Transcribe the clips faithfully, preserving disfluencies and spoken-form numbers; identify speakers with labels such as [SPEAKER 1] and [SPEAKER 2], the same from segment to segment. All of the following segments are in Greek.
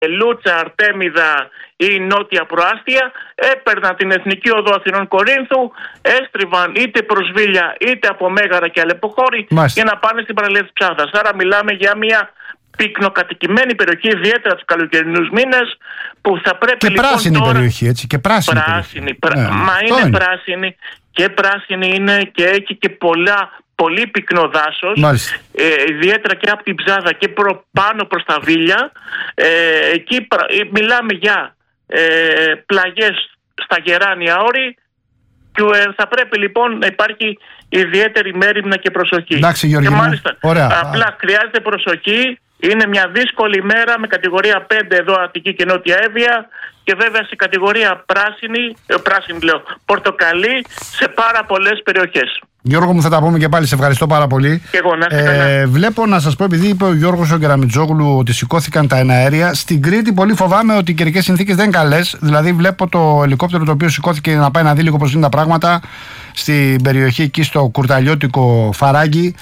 [SPEAKER 1] Λούτσα, Αρτέμιδα ή Νότια Προάστια, έπαιρναν την Εθνική Οδό Αθηνών Κορίνθου, έστριβαν είτε προς Βίλια είτε από Μέγαρα και Αλεποχώρη για να πάνε στην παραλία της Ψάθας. Άρα μιλάμε για μια πυκνοκατοικημένη περιοχή, ιδιαίτερα τους καλοκαιρινούς μήνες, που θα πρέπει
[SPEAKER 2] και
[SPEAKER 1] λοιπόν
[SPEAKER 2] πράσινη
[SPEAKER 1] τώρα...
[SPEAKER 2] περιοχή, έτσι, και πράσινη,
[SPEAKER 1] πράσινη
[SPEAKER 2] περιοχή.
[SPEAKER 1] Πρά...
[SPEAKER 2] Ναι,
[SPEAKER 1] μα είναι,
[SPEAKER 2] είναι
[SPEAKER 1] πράσινη και πράσινη είναι και έχει και πολλά, πολύ πυκνό δάσος, ε, ιδιαίτερα και από την Ψάδα και προ, πάνω προς τα Βίλια. Ε, εκεί ε, μιλάμε για ε, πλαγιές στα γεράνια όρη και ε, θα πρέπει λοιπόν να υπάρχει ιδιαίτερη μέριμνα και προσοχή.
[SPEAKER 2] Εντάξει, Γιώργη,
[SPEAKER 1] και μάλιστα
[SPEAKER 2] ωραία.
[SPEAKER 1] απλά χρειάζεται προσοχή. Είναι μια δύσκολη ημέρα με κατηγορία πέντε εδώ Αττική και Νότια Εύβοια και βέβαια σε κατηγορία πράσινη, ε, πράσινη λέω, πορτοκαλί σε πάρα πολλές περιοχές.
[SPEAKER 2] Γιώργο μου, θα τα πούμε και πάλι. Σε ευχαριστώ πάρα πολύ.
[SPEAKER 1] Και εγώ, να είστε καλά.
[SPEAKER 2] Ε, βλέπω να σας πω, επειδή είπε ο Γιώργος ο Κεραμιτζόγλου ότι σηκώθηκαν τα εναέρια. Στην Κρήτη, πολύ φοβάμαι ότι οι καιρικές συνθήκες δεν είναι καλές. Δηλαδή, βλέπω το ελικόπτερο το οποίο σηκώθηκε να πάει να δει λίγο πώς είναι τα πράγματα στην περιοχή εκεί στο κουρταλιώτικο Φαράγγι.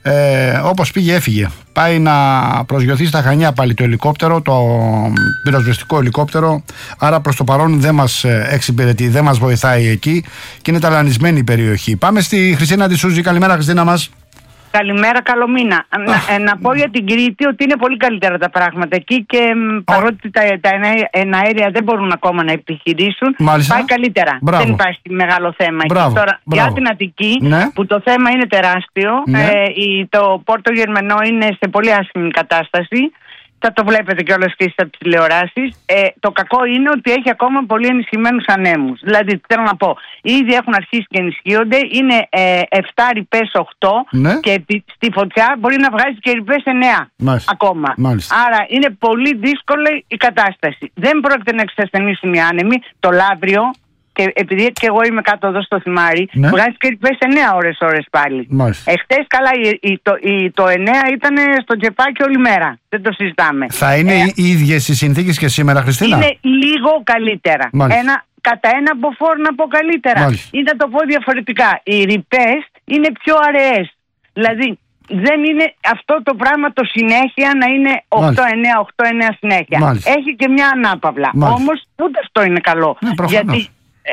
[SPEAKER 2] Ε, όπως πήγε, έφυγε. Πάει να προσγειωθεί στα Χανιά πάλι το ελικόπτερο, το πυροσβεστικό ελικόπτερο. Άρα προς το παρόν δεν μας εξυπηρετεί, δεν μας βοηθάει εκεί και είναι ταλανισμένη η περιοχή. Πάμε στη Χριστίνα τη Σούζη. Καλημέρα, Χριστίνα μας.
[SPEAKER 3] Καλημέρα, καλό μήνα. Να, να πω για την Κρήτη ότι είναι πολύ καλύτερα τα πράγματα εκεί και oh. παρότι τα, τα εναέρια δεν μπορούν ακόμα να επιχειρήσουν,
[SPEAKER 2] Μάλιστα.
[SPEAKER 3] πάει καλύτερα.
[SPEAKER 2] Μπράβο.
[SPEAKER 3] Δεν υπάρχει μεγάλο θέμα.
[SPEAKER 2] Μπράβο.
[SPEAKER 3] Τώρα,
[SPEAKER 2] Μπράβο.
[SPEAKER 3] για την Αττική,
[SPEAKER 2] ναι.
[SPEAKER 3] που το θέμα είναι τεράστιο,
[SPEAKER 2] ναι.
[SPEAKER 3] ε, η, το Πόρτο Γερμενό είναι σε πολύ άσχημη κατάσταση. Θα το βλέπετε κιόλας και στις τηλεοράσεις. Ε, το κακό είναι ότι έχει ακόμα πολύ ενισχυμένους ανέμους. Δηλαδή, θέλω να πω, ήδη έχουν αρχίσει και ενισχύονται. Είναι ε, επτά ρηπές οκτώ
[SPEAKER 2] ναι.
[SPEAKER 3] και στη φωτιά μπορεί να βγάζει και ρηπές εννέα
[SPEAKER 2] Μάλιστα.
[SPEAKER 3] ακόμα.
[SPEAKER 2] Μάλιστα.
[SPEAKER 3] Άρα είναι πολύ δύσκολη η κατάσταση. Δεν πρόκειται να εξασθενήσουν οι άνεμοι. Το Λαύριο, και επειδή και εγώ είμαι κάτω εδώ στο Θυμάρι, ναι. βγάζει και ρηπές εννέα ώρες ώρες πάλι. Εχθές καλά, η, η, το, η, το εννέα ήταν στο τζεπάκι όλη μέρα. Δεν το συζητάμε.
[SPEAKER 2] Θα είναι ε, οι ίδιες οι συνθήκες και σήμερα, Χριστίνα?
[SPEAKER 3] Είναι λίγο καλύτερα. Ένα, κατά ένα μποφόρ να πω καλύτερα.
[SPEAKER 2] Μάλιστα.
[SPEAKER 3] Ή να το πω διαφορετικά. Οι ρηπές είναι πιο αραιές. Δηλαδή δεν είναι αυτό το πράγμα το συνέχεια να είναι οκτώ εννέα οκτώ εννέα συνέχεια. Μάλιστα. Έχει και μια ανάπαυλα. Όμως ούτε αυτό είναι καλό.
[SPEAKER 2] Ναι,
[SPEAKER 3] γιατί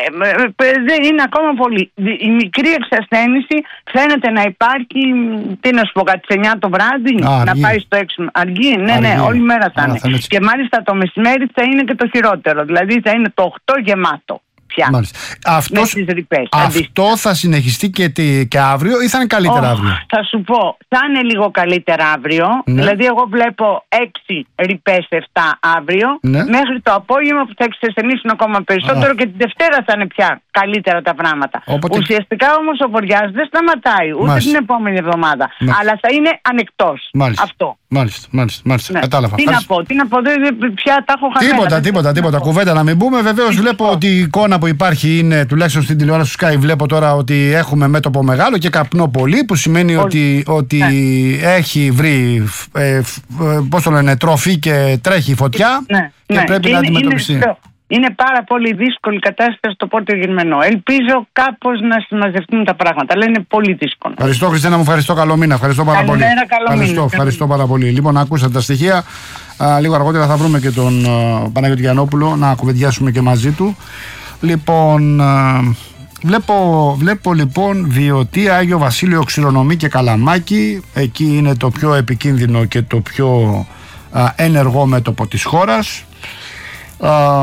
[SPEAKER 3] Ε, δεν είναι ακόμα πολύ. Η μικρή εξασθένηση φαίνεται να υπάρχει. Τι να σου πω, κάτι σε εννιά το βράδυ, Α, να πάει στο έξι. Αργή, ναι, αργή. ναι, όλη μέρα θα είναι. Θα και μάλιστα το μεσημέρι θα είναι και το χειρότερο. Δηλαδή θα είναι το οκτώ γεμάτο.
[SPEAKER 2] Αυτός,
[SPEAKER 3] ρηπές,
[SPEAKER 2] αυτό θα συνεχιστεί και, τη, και αύριο ή θα είναι καλύτερα oh, αύριο?
[SPEAKER 3] Θα σου πω, θα είναι λίγο καλύτερα αύριο. Ναι. Δηλαδή εγώ βλέπω έξι ρηπές επτά αύριο, ναι. μέχρι το απόγευμα που θα εξασθενήσουν ακόμα περισσότερο ah. και την Δευτέρα θα είναι πια καλύτερα τα πράγματα. Όποτε... Ουσιαστικά όμως ο βοριάς δεν σταματάει ούτε Μάλιστα. την επόμενη εβδομάδα. Μάλιστα. Αλλά θα είναι ανεκτός.
[SPEAKER 2] Μάλιστα.
[SPEAKER 3] Αυτό.
[SPEAKER 2] Μάλιστα, μάλιστα, μάλιστα.
[SPEAKER 3] Ναι.
[SPEAKER 2] Κατάλαβα.
[SPEAKER 3] Τι να πω, τι να πω, δεν, πια τα έχω χάσει.
[SPEAKER 2] Τίποτα, τίποτα, τίποτα. Κουβέντα να μην πούμε. Βεβαίως βλέπω ότι η εικόνα που υπάρχει είναι, τουλάχιστον στην τηλεόραση του Sky, βλέπω τώρα ότι έχουμε μέτωπο μεγάλο και καπνό πολύ, που σημαίνει Ό, ότι, ότι ναι. έχει βρει ε, πώς το λένε, τροφή και τρέχει η φωτιά
[SPEAKER 3] ναι,
[SPEAKER 2] και
[SPEAKER 3] ναι.
[SPEAKER 2] πρέπει
[SPEAKER 3] είναι,
[SPEAKER 2] να αντιμετωπιστεί.
[SPEAKER 3] Είναι, είναι πάρα πολύ δύσκολη η κατάσταση στο Πόρτο Γερμενό. Ελπίζω κάπως να συμμαζευτούν τα πράγματα, αλλά είναι πολύ δύσκολο.
[SPEAKER 2] Ευχαριστώ, Χριστίνα μου, ευχαριστώ. Καλό μήνα. Ευχαριστώ πάρα
[SPEAKER 3] Καλημέρα,
[SPEAKER 2] πολύ.
[SPEAKER 3] Καλό
[SPEAKER 2] ευχαριστώ,
[SPEAKER 3] μήνα.
[SPEAKER 2] ευχαριστώ πάρα πολύ. Λοιπόν, ακούσατε τα στοιχεία. Α, λίγο αργότερα θα βρούμε και τον α, Παναγιώτη Γιαννόπουλο να κουβεντιάσουμε και μαζί του. Λοιπόν, α, βλέπω, βλέπω λοιπόν Βιωτή, Άγιο Βασίλειο, Ξηρονομí και Καλαμάκι. Εκεί είναι το πιο επικίνδυνο και το πιο α, ενεργό μέτωπο της χώρας. Α,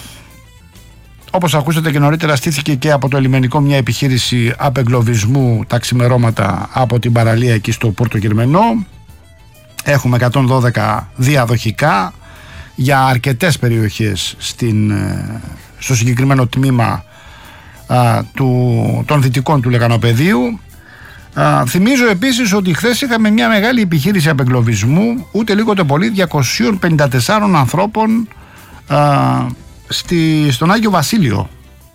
[SPEAKER 2] όπως ακούσατε και νωρίτερα, στήθηκε και από το λιμενικό μια επιχείρηση απεγκλωβισμού τα ξημερώματα από την παραλία εκεί στο Πόρτο Γερμενό. Έχουμε εκατόν δώδεκα διαδοχικά για αρκετές περιοχές στην, στο συγκεκριμένο τμήμα α, του, των δυτικών του Λεκανοπεδίου. Α, θυμίζω επίσης ότι χθες είχαμε μια μεγάλη επιχείρηση απεγκλωβισμού, ούτε λίγο ούτε πολύ, διακόσιους πενήντα τέσσερις ανθρώπων α, στη, στον Άγιο Βασίλειο.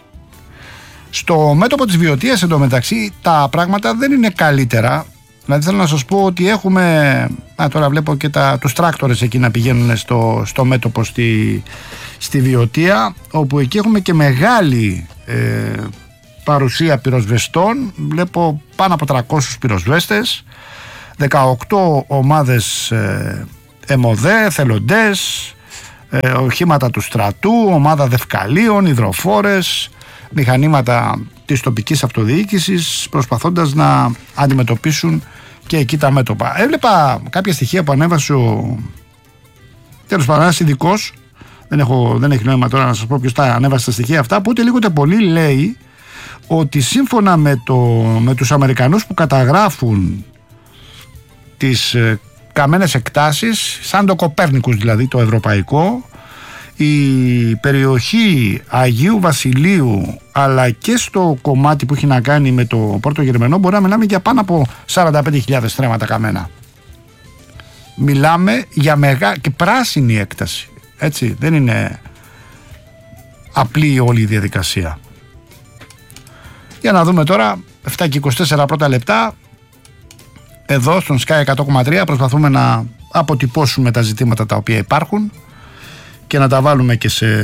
[SPEAKER 2] Στο μέτωπο της Βιωτίας εντωμεταξύ τα πράγματα δεν είναι καλύτερα. Δηλαδή θέλω να σας πω ότι έχουμε, α, τώρα βλέπω και τα, τους τράκτορες εκεί να πηγαίνουν στο, στο μέτωπο στη, στη Βιωτία, όπου εκεί έχουμε και μεγάλη ε, παρουσία πυροσβεστών. Βλέπω πάνω από τριακόσιους πυροσβέστες, δεκαοκτώ ομάδες ε, εμοδέ, θελοντές, ε, οχήματα του στρατού, ομάδα δευκαλίων, υδροφόρες, μηχανήματα της τοπικής αυτοδιοίκησης, προσπαθώντας να αντιμετωπίσουν και εκεί τα μέτωπα. Έβλεπα κάποια στοιχεία που ανέβασε ο τέλος πάντων ένας ειδικός, δεν, έχω, δεν έχει νόημα τώρα να σας πω ποιος τα ανέβασε τα στοιχεία αυτά, που ούτε λίγο ούτε πολύ λέει ότι σύμφωνα με, το, με τους Αμερικανούς που καταγράφουν τις ε, καμένες εκτάσεις, σαν το Κοπέρνικους δηλαδή το ευρωπαϊκό, η περιοχή Αγίου Βασιλείου αλλά και στο κομμάτι που έχει να κάνει με το Πόρτο Γερμενό μπορεί να μιλάμε για πάνω από σαράντα πέντε χιλιάδες στρέμματα καμένα. Μιλάμε για μεγάλη και πράσινη έκταση, έτσι, δεν είναι απλή όλη η διαδικασία. Για να δούμε τώρα, επτά και είκοσι τέσσερα πρώτα λεπτά, εδώ στον Sky εκατό κόμμα τρία προσπαθούμε να αποτυπώσουμε τα ζητήματα τα οποία υπάρχουν και να τα βάλουμε και σε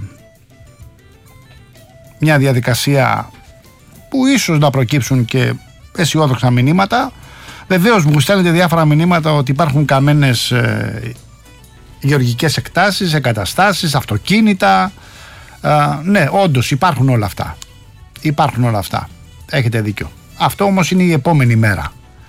[SPEAKER 2] μια διαδικασία που ίσως να προκύψουν και αισιόδοξα μηνύματα. Βεβαίως μου στέλνετε διάφορα μηνύματα ότι υπάρχουν καμένες ε, γεωργικές εκτάσεις, εγκαταστάσεις, αυτοκίνητα. Ε, ναι, όντως υπάρχουν όλα αυτά. Υπάρχουν όλα αυτά. Έχετε δίκιο. Αυτό όμως είναι η επόμενη μέρα.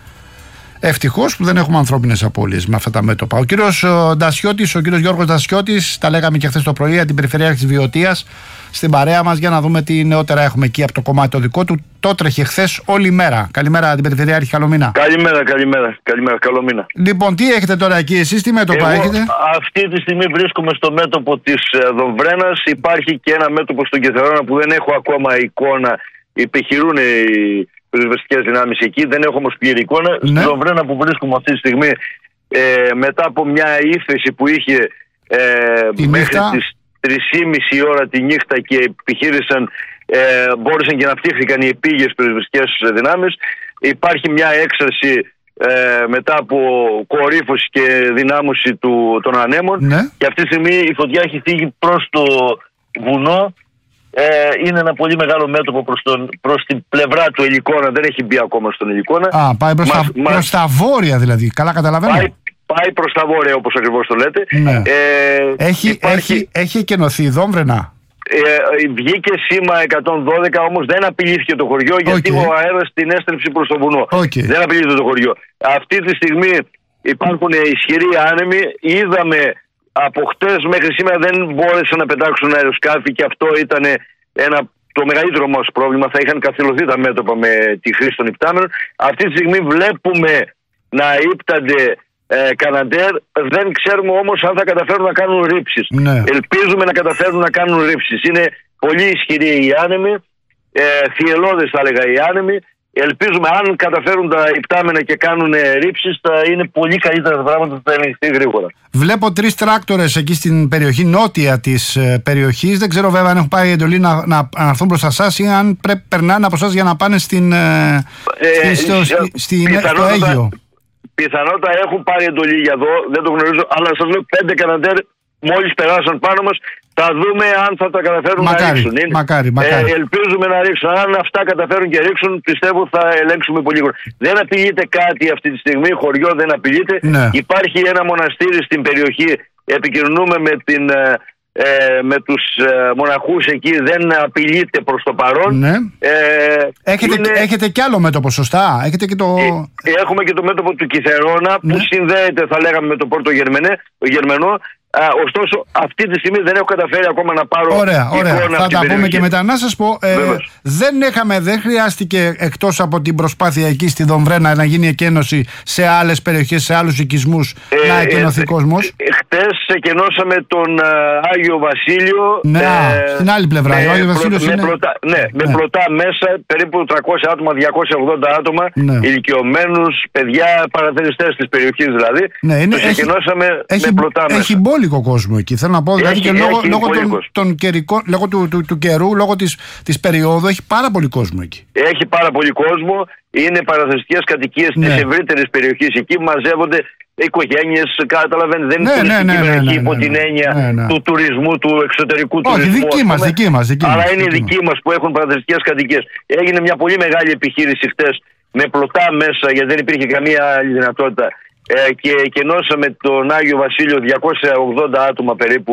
[SPEAKER 2] Ευτυχώς που δεν έχουμε ανθρώπινες απώλειες με αυτά τα μέτωπα. Ο κύριος Ντασιώτης, ο κύριος Γιώργος Ντασιώτης, τα λέγαμε και χθες το πρωί, από την Περιφερειάρχη Βιωτίας, στην παρέα μας, για να δούμε τι νεότερα έχουμε εκεί από το κομμάτι το δικό του. Το τρέχε χθες όλη μέρα. Καλημέρα, την Περιφερειάρχη, καλό μήνα.
[SPEAKER 4] Καλημέρα, καλημέρα, καλημέρα, καλό μήνα.
[SPEAKER 2] Λοιπόν, τι έχετε τώρα εκεί, εσείς τι μέτωπα
[SPEAKER 4] Εγώ,
[SPEAKER 2] έχετε?
[SPEAKER 4] Αυτή τη στιγμή βρίσκομαι στο μέτωπο της Δομβρένας. Υπάρχει και ένα μέτωπο στον Κιθερώνα που δεν έχω ακόμα εικόνα. Επιχειρούν οι πυροσβεστικές δυνάμεις εκεί, δεν έχω όμως πλήρη εικόνα. Ναι. Στην Δομβρένα που βρίσκομαι αυτή τη στιγμή, ε, μετά από μια ύφεση που είχε ε, μέχρι τις τρεις και μισή ώρα τη νύχτα και επιχείρησαν, ε, μπόρεσαν και να φτύχθηκαν οι επίγειες πυροσβεστικές δυνάμεις. Υπάρχει μια έξαρση ε, μετά από κορύφωση και δυνάμωση του, των ανέμων. Ναι. Και αυτή τη στιγμή η φωτιά έχει φύγει προς το βουνό. Ε, είναι ένα πολύ μεγάλο μέτωπο προς, τον, προς την πλευρά του Ελικόνα, δεν έχει μπει ακόμα στον Ελικόνα.
[SPEAKER 2] Α, πάει προς, μας, τα, μας, προς τα βόρεια δηλαδή, καλά καταλαβαίνω.
[SPEAKER 4] Πάει, πάει προς τα βόρεια όπως ακριβώς το λέτε.
[SPEAKER 2] Ναι. Ε, έχει, υπάρχει, έχει, έχει εκενωθεί η Δόμβρενα.
[SPEAKER 4] Ε, βγήκε σήμα εκατόν δώδεκα, όμως δεν απειλήθηκε το χωριό, γιατί okay. ο αέρας την έστρεψε προς το βουνό.
[SPEAKER 2] Okay.
[SPEAKER 4] Δεν απειλήθηκε το χωριό. Αυτή τη στιγμή υπάρχουν ισχυροί άνεμοι. Είδαμε από χτες μέχρι σήμερα δεν μπόρεσαν να πετάξουν αεροσκάφη και αυτό ήταν ένα, το μεγαλύτερο μας πρόβλημα. Θα είχαν καθυλωθεί τα μέτωπα με τη χρήση των υπτάμενων. Αυτή τη στιγμή βλέπουμε να ύπτανται ε, Καναντέρ. Δεν ξέρουμε όμως αν θα καταφέρουν να κάνουν ρήψεις.
[SPEAKER 2] Ναι.
[SPEAKER 4] Ελπίζουμε να καταφέρουν να κάνουν ρήψεις. Είναι πολύ ισχυροί οι άνεμοι, ε, θυελλώδες θα έλεγα οι άνεμοι. Ελπίζουμε αν καταφέρουν τα υπτάμενα και κάνουν ρήψεις θα είναι πολύ καλύτερα τα πράγματα, θα ελεγχθεί γρήγορα.
[SPEAKER 2] Βλέπω τρεις τράκτορες εκεί στην περιοχή νότια της ε, περιοχής. Δεν ξέρω βέβαια αν έχουν πάει εντολή να, να, να έρθουν προς εσάς ή αν πρέπει περνάνε από εσάς για να πάνε στην, ε, ε, στο, ε, στη, στη, στο Αίγυο.
[SPEAKER 4] Πιθανότατα έχουν πάρει εντολή για εδώ, δεν το γνωρίζω, αλλά σας λέω πέντε Καναντέρ μόλις περάσαν πάνω μας. Θα δούμε αν θα τα καταφέρουν μακάρι, να ρίξουν. Είναι,
[SPEAKER 2] μακάρι, μακάρι.
[SPEAKER 4] Ε, ελπίζουμε να ρίξουν. Αν αυτά καταφέρουν και ρίξουν, πιστεύω θα ελέγξουμε πολύ γρήγορα. Δεν απειλείται κάτι αυτή τη στιγμή, χωριό δεν απειλείται.
[SPEAKER 2] Ναι.
[SPEAKER 4] Υπάρχει ένα μοναστήρι στην περιοχή. Επικοινωνούμε με, την, ε, με τους ε, μοναχούς εκεί. Δεν απειλείται προς το παρόν.
[SPEAKER 2] Ναι.
[SPEAKER 4] Ε,
[SPEAKER 2] έχετε,
[SPEAKER 4] είναι...
[SPEAKER 2] έχετε κι άλλο μέτωπο, σωστά? Έχετε και το...
[SPEAKER 4] ε, έχουμε και το μέτωπο του Κιθερώνα, ναι, που συνδέεται, θα λέγαμε, με το Πόρτο Γερμενό. Α, ωστόσο, αυτή τη στιγμή δεν έχω καταφέρει ακόμα να πάρω.
[SPEAKER 2] Ωραία, ωραία. Θα τα πούμε και μετά. Να σας πω, ε, δεν, έχαμε, δεν χρειάστηκε εκτός από την προσπάθεια εκεί στη Δομβρένα να γίνει εκένωση σε άλλες περιοχές, σε άλλους οικισμούς, ε, να εκενωθεί ε, κόσμος.
[SPEAKER 4] Ε, χτες εκενώσαμε τον uh, Άγιο Βασίλειο.
[SPEAKER 2] Ναι, ε, στην άλλη πλευρά.
[SPEAKER 4] Με,
[SPEAKER 2] ο Άγιο Βασίλειος
[SPEAKER 4] με,
[SPEAKER 2] είναι...
[SPEAKER 4] πλωτά, ναι, ναι, με πλωτά μέσα, περίπου τριακόσια άτομα, διακόσια ογδόντα άτομα, ναι, ηλικιωμένους, παιδιά, παρατηρητές της περιοχής δηλαδή.
[SPEAKER 2] Ναι, είναι,
[SPEAKER 4] τους
[SPEAKER 2] έχει,
[SPEAKER 4] εκενώσαμε
[SPEAKER 2] έχει,
[SPEAKER 4] με πλωτά μέσα.
[SPEAKER 2] Έχει μπόλικο κόσμο εκεί. Θέλω να πω, δηλαδή και λόγω, λόγω, των, των καιρικών, λόγω του, του, του καιρού, λόγω της, της περίοδου, έχει πάρα πολύ κόσμο εκεί.
[SPEAKER 4] Έχει πάρα πολύ κόσμο. Είναι παραθεριστικές κατοικίες, ναι, της ευρύτερης περιοχής εκεί. Μαζεύονται οικογένειες, καταλαβαίνετε, δεν
[SPEAKER 2] ναι,
[SPEAKER 4] είναι
[SPEAKER 2] ναι,
[SPEAKER 4] τουριστική
[SPEAKER 2] ναι, ναι,
[SPEAKER 4] περιοχή
[SPEAKER 2] ναι, ναι,
[SPEAKER 4] υπό την έννοια
[SPEAKER 2] ναι, ναι,
[SPEAKER 4] του τουρισμού, του εξωτερικού
[SPEAKER 2] Όχι,
[SPEAKER 4] τουρισμού.
[SPEAKER 2] Όχι, δική μας, δική μας, δική
[SPEAKER 4] αλλά
[SPEAKER 2] μας,
[SPEAKER 4] είναι
[SPEAKER 2] δική
[SPEAKER 4] δική μας που έχουν παραθεριστικές κατοικίες. Έγινε μια πολύ μεγάλη επιχείρηση χτες με πλωτά μέσα, γιατί δεν υπήρχε καμία άλλη δυνατότητα. Ε, και κενώσαμε τον Άγιο Βασίλειο, διακόσια ογδόντα άτομα περίπου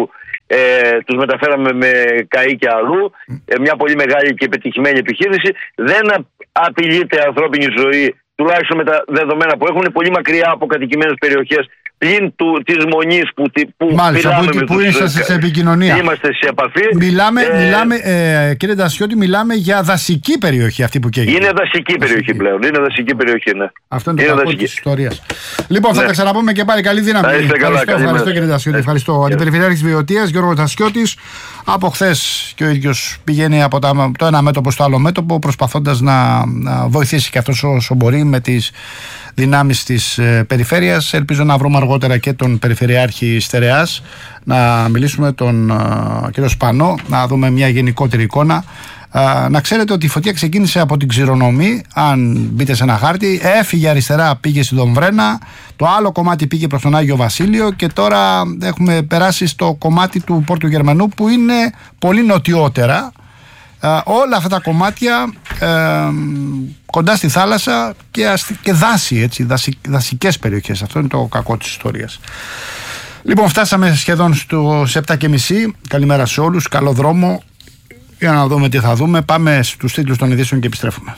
[SPEAKER 4] ε, τους μεταφέραμε με ΚΑΗ και αλλού, ε, μια πολύ μεγάλη και πετυχημένη επιχείρηση. Δεν απειλείται ανθρώπινη ζωή, τουλάχιστον με τα δεδομένα που έχουν, πολύ μακριά από κατοικημένες περιοχές, πλην της Μονής που, που
[SPEAKER 2] Μάλιστα,
[SPEAKER 4] μιλάμε
[SPEAKER 2] που,
[SPEAKER 4] με
[SPEAKER 2] που
[SPEAKER 4] τους,
[SPEAKER 2] είσαστε σε επικοινωνία.
[SPEAKER 4] Είμαστε σε επαφή.
[SPEAKER 2] Μιλάμε,
[SPEAKER 4] ε, μιλάμε
[SPEAKER 2] ε, κύριε Ντασιώτη, μιλάμε για δασική περιοχή αυτή που καίγεται.
[SPEAKER 4] Είναι δασική περιοχή δασική. πλέον. Είναι δασική περιοχή, ναι.
[SPEAKER 2] Αυτό είναι το κακό της ιστορίας. Λοιπόν, θα ναι. τα ξαναπούμε και πάλι. Καλή δύναμη.
[SPEAKER 4] Ευχαριστώ,
[SPEAKER 2] ευχαριστώ, ευχαριστώ κύριε Ντασιώτη. Ευχαριστώ. Ο Αντιπεριφερειάρχης Βιωτίας, Γιώργος Ντασιώτης. Από χθες και ο ίδιος πηγαίνει από το ένα μέτωπο στο άλλο μέτωπο, προσπαθώντας να, να βοηθήσει και αυτός όσο μπορεί με τις δυνάμεις της ε, περιφέρειας. Ελπίζω να βρούμε αργότερα και τον Περιφερειάρχη Στερεάς, να μιλήσουμε τον ε, κύριο Σπανό, να δούμε μια γενικότερη εικόνα. Ε, να ξέρετε ότι η φωτιά ξεκίνησε από την Ξηρονομή, αν μπείτε σε ένα χάρτη, έφυγε αριστερά, πήγε στην Δομβρένα, το άλλο κομμάτι πήγε προς τον Άγιο Βασίλειο και τώρα έχουμε περάσει στο κομμάτι του Πόρτου Γερμανού που είναι πολύ νοτιότερα. Ε, όλα αυτά τα κομμάτια ε, κοντά στη θάλασσα και, αστι... και δάση, έτσι, δασι... δασικές περιοχές. Αυτό είναι το κακό της ιστορίας. Λοιπόν, φτάσαμε σχεδόν στους επτά και μισή. Καλημέρα σε όλους, καλό δρόμο. Για να δούμε τι θα δούμε. Πάμε στους τίτλους των ειδήσεων και επιστρέφουμε.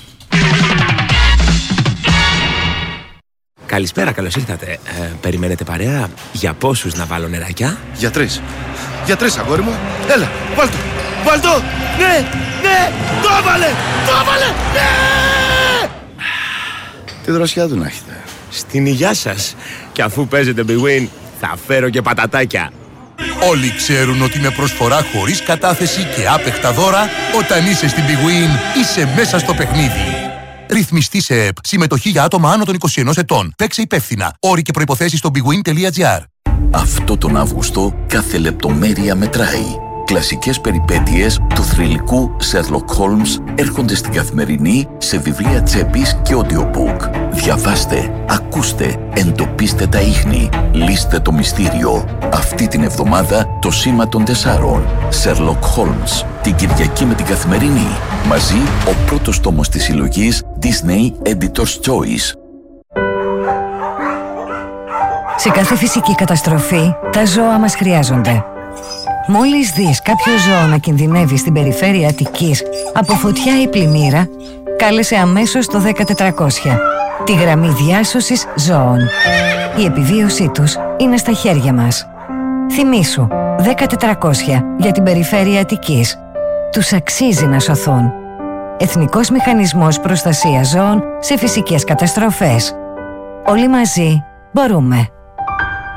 [SPEAKER 5] Καλησπέρα, καλώς ήρθατε. Ε, περιμένετε παρέα? Για πόσους να βάλω νεράκια?
[SPEAKER 6] Για τρεις. Για τρεις, αγόρι μου. Έλα, βάλ' το. Βάλ' το. Ναι, ναι, το έβαλε, το έβαλε, ναι! Τι δροσιά του να έχετε.
[SPEAKER 5] Στην υγειά σας. Και αφού παίζετε Big Win, θα φέρω και πατατάκια.
[SPEAKER 7] Όλοι ξέρουν ότι με προσφορά χωρίς κατάθεση και άπεχτα δώρα, όταν είσαι στην Big Win, είσαι μέσα στο παιχνίδι. Ρυθμιστή σε ΕΠ. Συμμετοχή για άτομα άνω των είκοσι ενός ετών. Παίξε υπεύθυνα. Όροι και προϋποθέσεις στο bigwin τελεία gr.
[SPEAKER 8] Αυτό τον Αύγουστο κάθε λεπτομέρεια μετράει. Κλασικές περιπέτειες του θρυλικού Sherlock Holmes έρχονται στην Καθημερινή σε βιβλία τσέπης και audiobook. Διαβάστε, ακούστε, εντοπίστε τα ίχνη, λύστε το μυστήριο. Αυτή την εβδομάδα το σήμα των τεσσάρων. Sherlock Holmes. Την Κυριακή με την Καθημερινή. Μαζί ο πρώτος τόμος της συλλογής Disney Editor's Choice.
[SPEAKER 9] Σε κάθε φυσική καταστροφή, τα ζώα μας χρειάζονται. Μόλις δεις κάποιο ζώο να κινδυνεύει στην περιφέρεια Αττικής από φωτιά ή πλημμύρα, κάλεσε αμέσως το δέκα τετρακόσια, τη γραμμή διάσωσης ζώων. Η επιβίωσή τους είναι στα χέρια μας. Θυμήσου, δέκα τετρακόσια για την περιφέρεια Αττικής. Τους αξίζει να σωθούν. Εθνικός Μηχανισμός Προστασίας Ζώων σε φυσικές καταστροφές. Όλοι μαζί μπορούμε.